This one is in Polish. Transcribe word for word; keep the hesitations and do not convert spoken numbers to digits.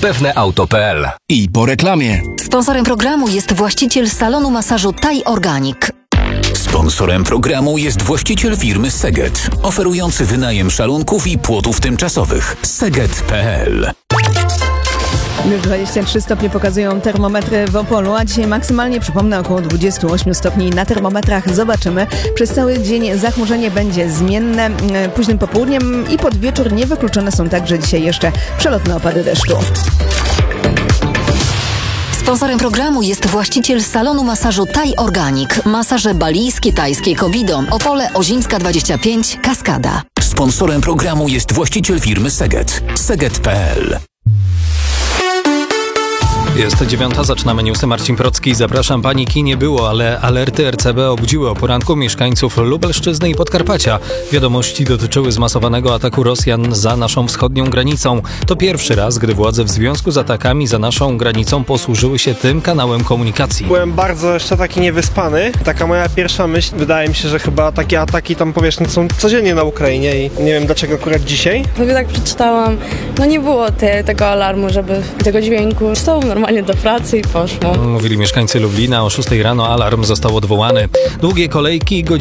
pewne auto kropka p l. I po reklamie. Sponsorem programu jest właściciel salonu masażu Thai Organic. Sponsorem programu jest właściciel firmy Seget, oferujący wynajem szalunków i płotów tymczasowych. Seget kropka p l. Już dwadzieścia trzy stopnie pokazują termometry w Opolu, a dzisiaj maksymalnie, przypomnę, około dwadzieścia osiem stopni na termometrach. Zobaczymy. Przez cały dzień zachmurzenie będzie zmienne. Późnym popołudniem i pod wieczór niewykluczone są także dzisiaj jeszcze przelotne opady deszczu. Sponsorem programu jest właściciel salonu masażu Thai Organic. Masaże balijskie, tajskie, Kobido. Opole, Ozińska dwadzieścia pięć, Kaskada. Sponsorem programu jest właściciel firmy Seget. Seget kropka p l. Jest dziewiąta, zaczynamy newsy. Marcin Procki, zapraszam. Paniki nie było, ale alerty R C B obudziły o poranku mieszkańców Lubelszczyzny i Podkarpacia. Wiadomości dotyczyły zmasowanego ataku Rosjan za naszą wschodnią granicą. To pierwszy raz, gdy władze w związku z atakami za naszą granicą posłużyły się tym kanałem komunikacji. Byłem bardzo jeszcze taki niewyspany. Taka moja pierwsza myśl, wydaje mi się, że chyba takie ataki tam, powiedzmy, są codziennie na Ukrainie i nie wiem dlaczego akurat dzisiaj. Sobie tak przeczytałam, no nie było te, tego alarmu, żeby tego dźwięku. Wstał normalnie do pracy i poszło. Mówili mieszkańcy Lublina. O szóstej rano alarm został odwołany. Długie kolejki, godziny